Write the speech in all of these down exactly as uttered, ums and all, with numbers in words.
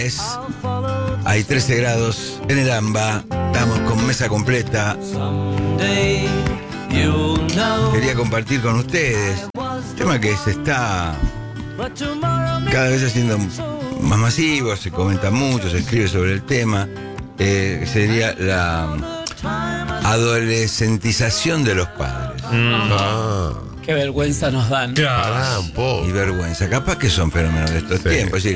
Hay trece grados en el AMBA. Estamos con mesa completa. Quería compartir con ustedes un tema que se está cada vez haciendo más masivo, se comenta mucho, se escribe sobre el tema. Eh, sería la adolescentización de los padres. Mm. Ah. Qué vergüenza nos dan. Claro. Y vergüenza. Capaz que son fenómenos de estos sí. tiempos. Es decir,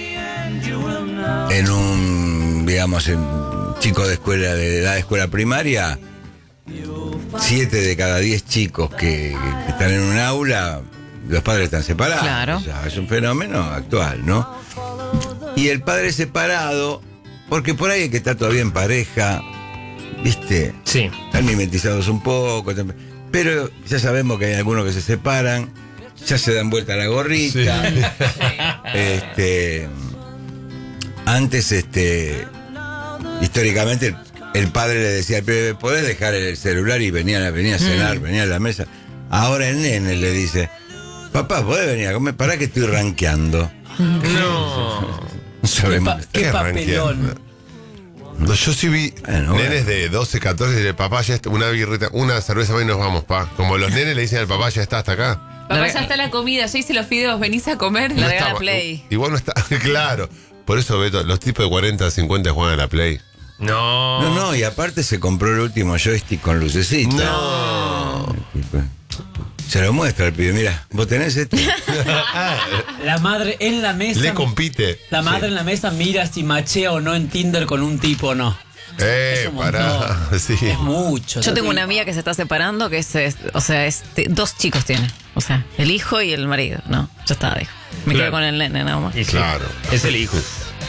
en un, digamos, en un chico de escuela, de edad de escuela primaria, siete de cada diez chicos que, que están en un aula, los padres están separados. Claro. O sea, es un fenómeno actual, ¿no? Y el padre separado, porque por ahí el que está todavía en pareja, ¿viste? Sí. Están mimetizados un poco, pero ya sabemos que hay algunos que se separan, ya se dan vuelta la gorrita. Sí. Este, antes, este, históricamente, el, el padre le decía al pibe, ¿podés dejar el celular? Y venía, venía a cenar, mm. venía a la mesa. Ahora el nene le dice, papá, ¿podés venir a comer? Pará que estoy rankeando. No. No sabemos. ¿Qué, pa- qué papelón? No, yo sí vi bueno, nenes bueno. de doce, catorce y de papá, ya está, una birrita, una cerveza más y nos vamos, pa. Como los nenes le dicen al papá, ya está hasta acá. Papá, ya está la comida, ya hice los fideos, venís a comer. No Larga está, la Play. Igual no está, claro. Por eso, Beto, los tipos de cuarenta, cincuenta juegan a la Play. No. No, no, y aparte se compró el último joystick con lucecita. No. Se lo muestra el pibe, mira, vos tenés este. La madre en la mesa. Le compite. La madre sí. en la mesa mira si machea o no en Tinder con un tipo o no. Eh, pará. Sí. Es mucho. Yo tengo digo. una amiga que se está separando, que es, es o sea, es, te, dos chicos tiene. O sea, el hijo y el marido. No, ya está, dijo. Me Claro. quedo con el nene nada más. Y sí, Claro. Es el hijo.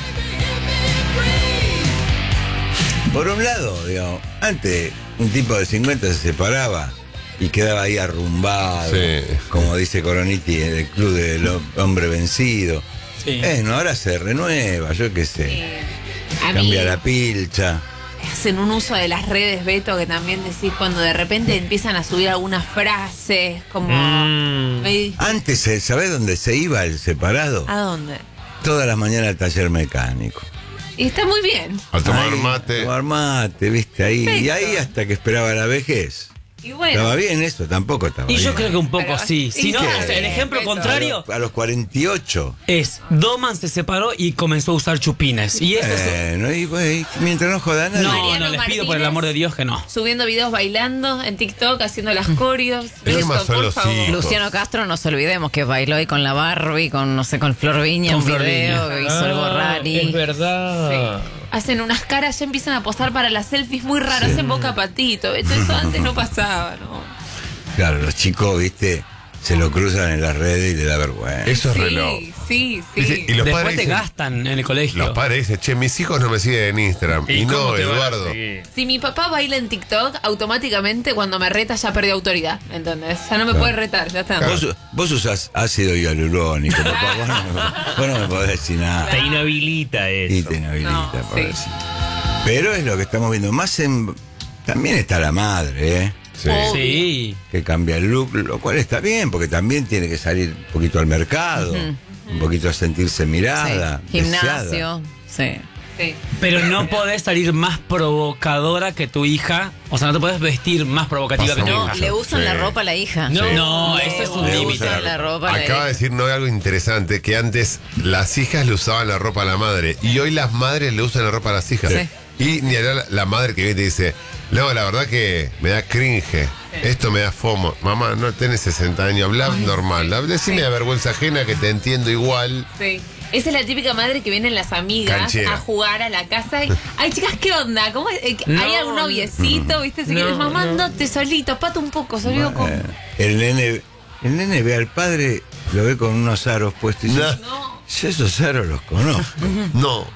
Por un lado, digamos, antes un tipo de cincuenta se separaba y quedaba ahí arrumbado, Sí. como dice Coroniti en el club del hombre vencido. Sí. Eh, no, ahora se renueva, yo qué sé. A mí Cambia la pilcha. hacen un uso de las redes, Beto, que también decís cuando de repente empiezan a subir algunas frases, como... Mm. me- Antes, ¿sabés dónde se iba el separado? ¿A dónde? Todas las mañanas al taller mecánico. Y está muy bien. A tomar Ahí, mate. Tomar mate, viste, ahí. Perfecto. Y ahí hasta que esperaba la vejez. Y bueno, Estaba bien eso, tampoco estaba Y bien. yo creo que un poco Pero- sí. Si ¿y no, qué? o sea, el ejemplo Beto. contrario A los cuarenta y ocho. es Doman se separó y comenzó a usar chupines. Y eso es... Bueno, y, güey, mientras no jodan a nadie. No, Mariano no, les pido por el Martínez. amor de Dios que no. subiendo videos bailando en TikTok, haciendo las coreos. El Beto, tema son por los favor. hijos. Luciano Castro, no se olvidemos que bailó ahí con la Barbie, con no sé, con Flor Viña, Con un Flor video, Viña. que hizo algo rari. Es verdad. Hacen unas caras, ya empiezan a posar para las selfies muy raras, hacen boca patito. Beto, eso antes no pasaba, ¿no? Claro, los chicos, viste, se lo cruzan en las redes y le da vergüenza. Eso es Sí, reloj. sí, sí. Dice, y los Después padres te dicen- gastan en el colegio. Los padres dicen, che, mis hijos no me siguen en Instagram. Y, cómo no, te van a Eduardo. seguir? Si mi papá baila en TikTok, automáticamente cuando me reta ya perdió autoridad. ¿Entendés? Ya no me puede retar, ya está. Vos, vos usás ácido hialurónico, papá. Vos no, vos no me podés decir nada. Te inhabilita Y eso. te inhabilita, No, por sí. decir. Pero es lo que estamos viendo. Más en. También está la madre, ¿eh? Sí. Sí. Que cambia el look, lo cual está bien, porque también tiene que salir un poquito al mercado, un poquito a sentirse mirada. Sí. deseada. Gimnasio, sí. Sí. Pero no podés salir más provocadora que tu hija. O sea, no te podés vestir más provocativa Pasa que tu No, hija. le usan Sí. la ropa a la hija. No, Sí. no, Le eso es un usan límite. la ropa a la Acaba de hija. decir no algo interesante, que antes las hijas le usaban la ropa a la madre y hoy las madres le usan la ropa a las hijas. Sí. Y ni hablar la, la madre que viene y te dice, no, la verdad que me da cringe, esto me da fomo. Mamá, no tenés sesenta años, habla normal, decime de vergüenza ajena que te entiendo igual. Sí. Esa es la típica madre que vienen las amigas Canchera. a jugar a la casa y, ay chicas, ¿qué onda? ¿Cómo es? Eh, No, ¿Hay algún noviecito? ¿Viste? Si no, quieres, mamá, no. andate solito, pata un poco, salió con... Eh, el nene, el nene ve al padre, lo ve con unos aros puestos y dice, No. No. yo esos aros los conozco. No,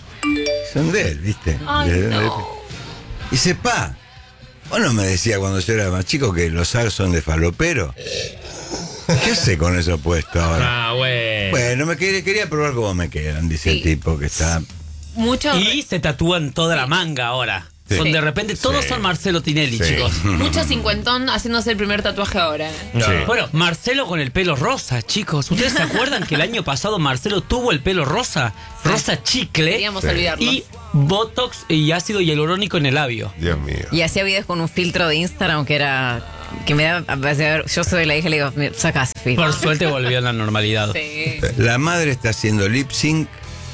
Son de él, ¿viste? Ay, De- no. Y dice, pa, vos no me decías cuando yo era más chico que los aros son de falopero. ¿Qué hace con eso puesto ahora? Ah, bueno. Bueno, me quería, quería probar cómo me quedan, dice Sí. el tipo que está. Mucho... Y se tatúan toda la manga ahora. Sí, Sí. Donde de repente todos Sí. son Marcelo Tinelli, Sí. chicos. Mucho cincuentón haciéndose el primer tatuaje ahora. Sí. Bueno, Marcelo con el pelo rosa, chicos. ¿Ustedes se acuerdan que el año pasado Marcelo tuvo el pelo rosa? Rosa chicle. Queríamos Sí. olvidarlo. Y botox y ácido hialurónico en el labio. Dios mío. Y hacía videos con un filtro de Instagram que era. Que me da. a ver, yo soy la hija y le digo, "Mira, saca ese filtro". Por suerte volvió a la normalidad. Sí. La madre está haciendo lip sync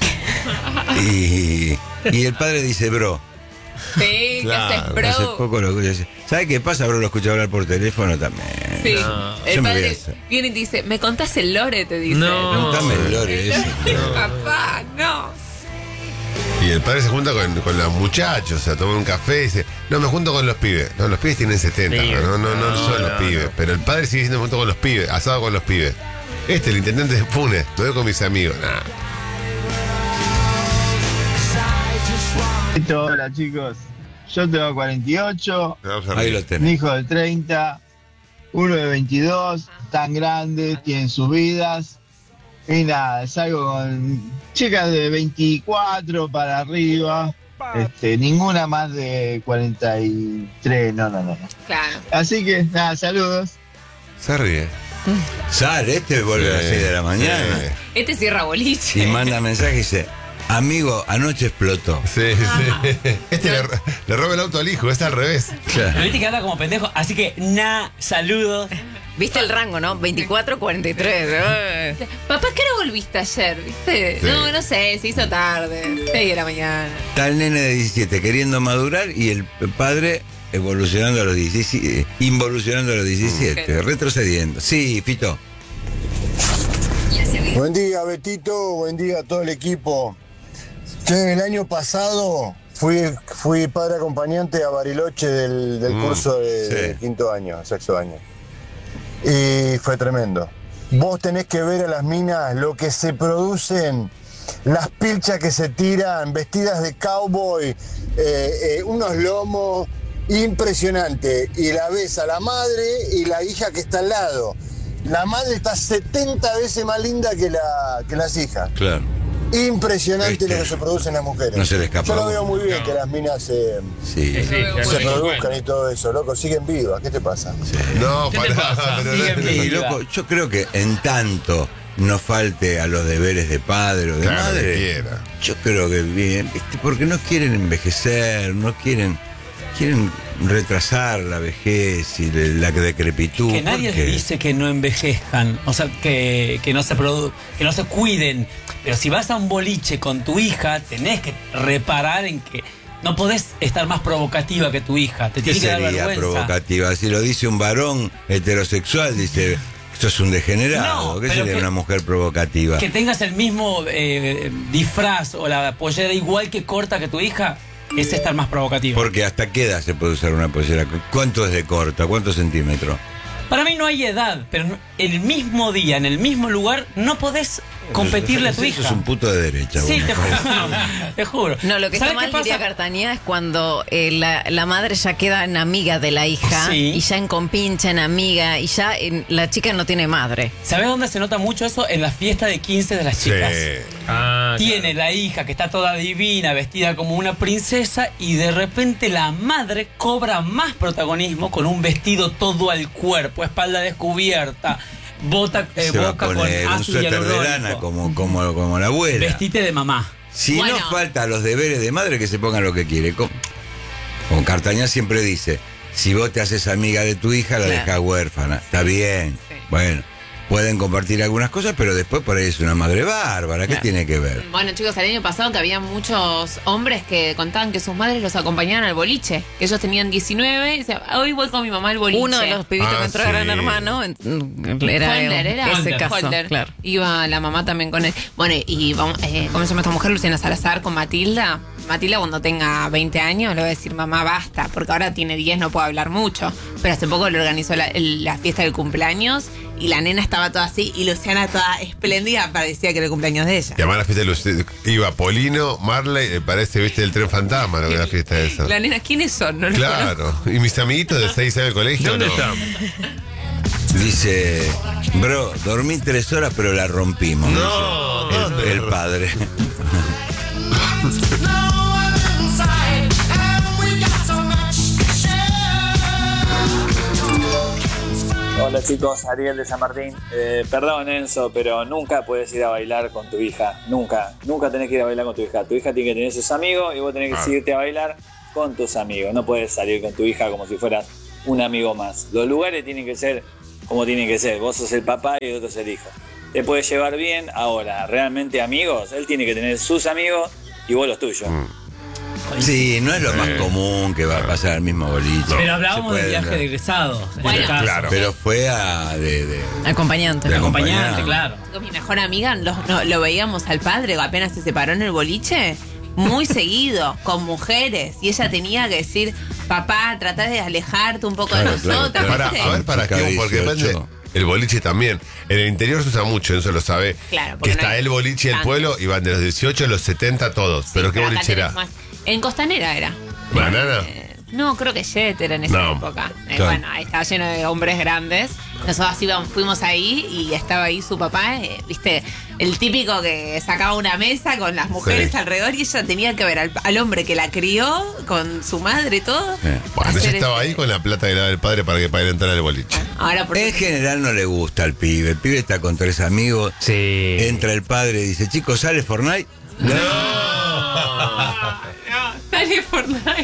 y, y el padre dice, bro. Sí, Claro, que haces Hace pro. poco lo escuché. ¿Sabe qué pasa, bro? Lo escuché hablar por teléfono también. Sí. No. El Yo me voy a padre hacer. viene y te dice, ¿me contás el lore? Te dice. No. Contame el lore ese. Papá, no. Y el padre se junta con, con los muchachos, o sea, toma un café y dice, no, me junto con los pibes. No, los pibes tienen setenta, Sí. no, no, no, No, son los no, pibes. no. Pero el padre sigue diciendo, me junto con los pibes, asado con los pibes. Este, el intendente de Funes, lo veo con mis amigos. Nah. Hola chicos, yo tengo cuarenta y ocho, Vamos a Ahí reír. lo un tenés. hijo de treinta, uno de veintidós, tan grande, tienen sus vidas. Y nada, salgo con chicas de veinticuatro para arriba, este, ninguna más de cuarenta y tres, no, no, no. no. Claro. Así que nada, saludos. Se ríe. Sale, este vuelve a las Sí, seis de la mañana sí. Este cierra boliche. y manda mensaje y dice, amigo, anoche explotó. Sí, sí. Este le, le roba el auto al hijo, está al revés. Pero viste que anda como pendejo, así que na, saludos. Viste el rango, ¿no? veinticuatro, cuarenta y tres. Papá, ¿qué hora volviste ayer? ¿Viste? Sí. No, no sé, se hizo tarde. seis de la mañana. Está el nene de diecisiete queriendo madurar y el padre evolucionando a los diecisiete, involucionando a los diecisiete, retrocediendo. Sí, Fito. Buen día, Betito, buen día a todo el equipo. Che, el año pasado fui, fui padre acompañante a Bariloche del, del Mm, curso de, sí. de quinto año, sexto año. Y fue tremendo. Vos tenés que ver a las minas lo que se producen, las pilchas que se tiran, vestidas de cowboy, eh, eh, unos lomos, impresionante. Y la ves a la madre y la hija que está al lado. La madre está setenta veces más linda que, la, que las hijas. Claro. Impresionante Este, lo que se producen las mujeres. no se le escapa Yo lo uno. veo muy bien que las minas se, Sí. Sí, claro. se Sí, produzcan bueno. y todo eso, loco. Siguen vivas. ¿Qué te pasa? No, ¿Qué te pará, pasa? pero Sigue no- bien. Y loco, yo creo que en tanto no falte a los deberes de padre o de Claro, madre, que quiera. yo creo que bien, ¿viste? Porque no quieren envejecer, no quieren, quieren retrasar la vejez y le- la decrepitud. Que nadie porque- les dice que no envejezcan, o sea, que, que no se produ- que no se cuiden. Pero si vas a un boliche con tu hija, tenés que reparar en que no podés estar más provocativa que tu hija. Te ¿Qué tiene que dar sería vergüenza. provocativa? Si lo dice un varón heterosexual, dice, esto es un degenerado. No, ¿Qué pero sería que- una mujer provocativa? Que tengas el mismo eh, disfraz o la pollera igual que corta que tu hija, es estar más provocativo. Porque hasta qué edad se puede usar una pollera. ¿Cuánto es de corta? ¿Cuántos centímetros? Para mí no hay edad, pero no- el mismo día, en el mismo lugar, no podés competirle a tu Eso hija. es un puto de derecha. Sí, vos, te me parece. juro. Te juro. No, lo que está ¿Sabes mal, qué diría pasa? Cartañeda, es cuando eh, la, la madre ya queda en amiga de la hija Sí. y ya en compincha, en amiga, y ya en- la chica no tiene madre. ¿Sabes dónde se nota mucho eso? En la fiesta de quince de las Sí. chicas. Ah, Tiene la hija que está toda divina, vestida como una princesa, y de repente la madre cobra más protagonismo con un vestido todo al cuerpo, espalda descubierta, bota, eh, Se va a boca con poner un ácido suéter de hialurónico. lana como, como, como la abuela. Vestite de mamá. Si Bueno. no falta a los deberes de madre, que se pongan lo que quiere. Con, con Cartañá siempre dice, si vos te haces amiga de tu hija, la Claro. dejas huérfana. Está bien. Sí. Bueno, pueden compartir algunas cosas, pero después por ahí es una madre bárbara. ¿Qué Claro. tiene que ver? Bueno, chicos, el año pasado que había muchos hombres que contaban que sus madres los acompañaban al boliche. Que ellos tenían diecinueve y decían, hoy voy con mi mamá al boliche. Uno de los pibitos Ah, que entró a sí. Gran Hermano en- era Holder, eh, era ese Holder. caso. Holder. Claro. Iba la mamá también con él. Bueno, y vamos, eh, ¿cómo se llama esta mujer? Luciana Salazar con Matilda. Matilda cuando tenga veinte años le va a decir, mamá, basta, porque ahora tiene diez, no puedo hablar mucho. Pero hace poco le organizó la, el- la fiesta del cumpleaños y la nena estaba toda así y Luciana toda espléndida, parecía que era el cumpleaños de ella. Y además la fiesta de los, iba Polino, Marley, eh, parece, viste, el tren fantasma, lo que es la fiesta esa. La nena, ¿quiénes son? No los conozco. Claro. Y mis amiguitos de seis años de colegio, ¿Dónde no. están? Dice, bro, dormí tres horas, pero la rompimos. No, dice ¿dónde? el, el padre. Hola chicos, Ariel de San Martín. Eh, perdón Enzo, pero nunca puedes ir a bailar con tu hija. Nunca, nunca tenés que ir a bailar con tu hija. Tu hija tiene que tener sus amigos y vos tenés que irte a bailar con tus amigos. No puedes salir con tu hija como si fueras un amigo más. Los lugares tienen que ser como tienen que ser. Vos sos el papá y el otro es el hijo. Te puedes llevar bien. Ahora, realmente amigos, él tiene que tener sus amigos y vos los tuyos. Mm. Sí, no es lo más común que va a pasar al mismo boliche. Pero hablábamos Se puede del viaje entrar. de egresados. en Bueno, este caso. claro. Pero fue a de, de- Acompañante. de Acompañante, acompañante. claro. Con mi mejor amiga lo, no, lo veíamos al padre apenas se separó en el boliche. Muy seguido, con mujeres. Y ella tenía que decir, papá, trata de alejarte un poco Claro, de claro, nosotros. claro. Para, ¿viste? a ver, para Chica qué, de porque depende. dieciocho. El boliche también. En el interior se usa mucho, eso lo sabe. Claro, que porque está no hay el boliche del tanto. pueblo y van de los dieciocho a los setenta todos. Pero ¿qué Pero acá boliche era? tenés más. En Costanera era. ¿Banana? Eh, no, creo que Jet era en esa No. época. Eh, Claro. Bueno, ahí estaba lleno de hombres grandes. Nosotros íbamos, fuimos ahí y estaba ahí su papá, eh, viste, el típico que sacaba una mesa con las mujeres Sí. alrededor y ella tenía que ver al, al hombre que la crió con su madre y todo. Sí. Bueno, ella hacer estaba ese- ahí con la plata que le daba el padre para que para entrar al boliche. Ahora por En general no le gusta al pibe. El pibe está con tres amigos. Sí. Entra el padre y dice, chicos, ¿sale Fortnite? Sale Fortnite.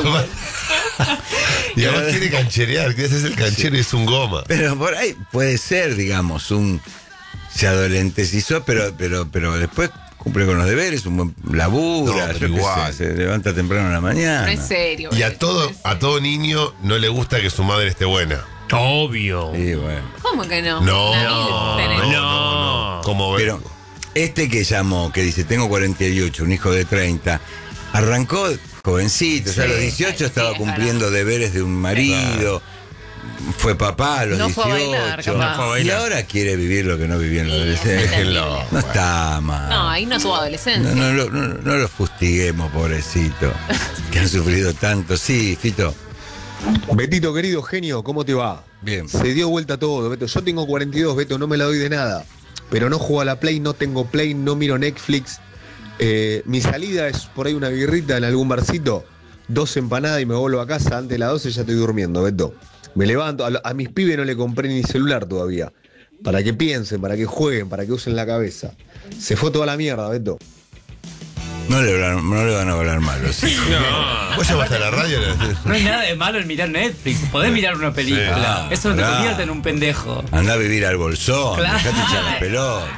Y ahora quiere cancherear, que ese es el canchero y es un goma. Pero por ahí puede ser, digamos, un... Se adolescentizó, pero, pero, pero después cumple con los deberes, un buen labura, No, pero yo qué igual. sé, se levanta temprano en la mañana. No es serio. Y a boludo. todo, a todo niño no le gusta que su madre esté buena. Obvio. Sí, bueno. ¿Cómo que no? No, La no, mil tenés. no, no, no. Como Pero este que llamó, que dice, tengo cuarenta y ocho, un hijo de treinta, arrancó jovencito, ya a los dieciocho estaba sí, es cumpliendo deberes de un marido, fue papá a los No fue a dieciocho, bailar, capaz. No fue a y bailar. ahora quiere vivir lo que no vivió en la Sí, adolescencia. es Déjenlo. entendible. No está mal. No, ahí no tuvo adolescencia. No, no, lo- no, no lo fustiguemos, pobrecito, que han sufrido tanto. Sí, Fito. Betito, querido genio, ¿cómo te va? Bien. Se dio vuelta todo, Beto. Yo tengo cuarenta y dos, Beto, no me la doy de nada. Pero no juego a la Play, no tengo Play, no miro Netflix. Eh, mi salida es por ahí una birrita en algún barcito, dos empanadas y me vuelvo a casa. Antes de las doce ya estoy durmiendo, Beto. Me levanto, a, lo- a mis pibes no le compré ni celular todavía. Para que piensen, para que jueguen, para que usen la cabeza. Se fue toda la mierda, Beto. No le, hablan- no le van a hablar mal, sí. ¿Vos llamaste a la radio? No hay nada de malo en mirar Netflix. Podés mirar una película. Sí. Eso no te Claro. convierte en un pendejo. Anda a vivir al bolsón, Claro. dejate echar la pelota.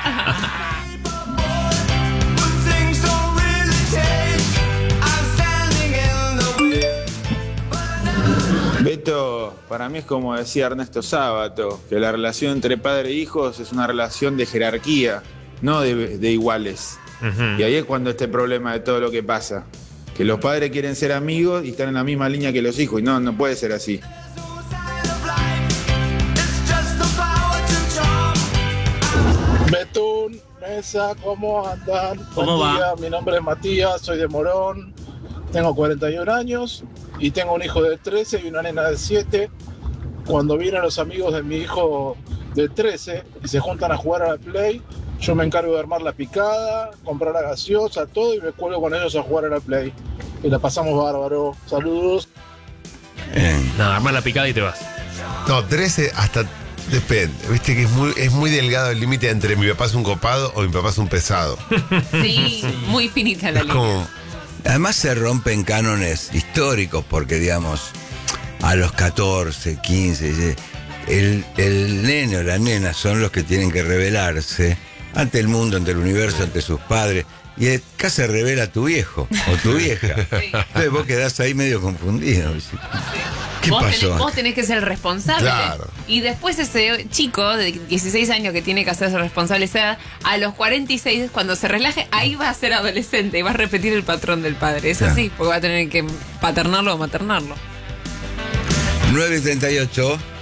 Beto, para mí es como decía Ernesto Sábato, que la relación entre padre e hijos es una relación de jerarquía, no de, de iguales. Y ahí es cuando está el problema de todo lo que pasa. Que los padres quieren ser amigos y están en la misma línea que los hijos. Y no, no puede ser así. Betún, Mesa, ¿cómo andan? ¿Cómo Buen va? día, mi nombre es Matías, soy de Morón, tengo cuarenta y un años y tengo un hijo de trece y una nena de siete. Cuando vienen los amigos de mi hijo de trece y se juntan a jugar a la Play, yo me encargo de armar la picada, comprar la gaseosa, todo y me cuelgo con ellos a jugar a la Play. Y la pasamos bárbaro. Saludos. No, armás la picada y te vas. No, trece hasta depende. Viste que es muy, es muy delgado el límite entre mi papá es un copado o mi papá es un pesado. Sí, muy finita la Es línea. como. Además se rompen cánones históricos porque, digamos, a los catorce, quince, el, el nene o la nena son los que tienen que rebelarse ante el mundo, ante el universo, ante sus padres. Y acá se revela tu viejo o tu vieja. Entonces vos quedás ahí medio confundido. ¿Qué vos pasó? Tenés, vos tenés que ser el responsable. Claro. Y después ese chico de dieciséis años que tiene que hacerse responsable esa edad, a los cuarenta y seis, cuando se relaje, ahí va a ser adolescente y va a repetir el patrón del padre. Es Claro. así, porque va a tener que paternarlo o maternarlo. nueve y treinta y ocho.